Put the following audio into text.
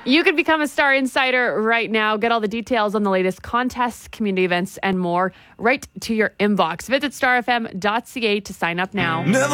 You could become a Star Insider right now. Get all the details on the latest contests, community events, and more right to your inbox. Visit starfm.ca to sign up now. Never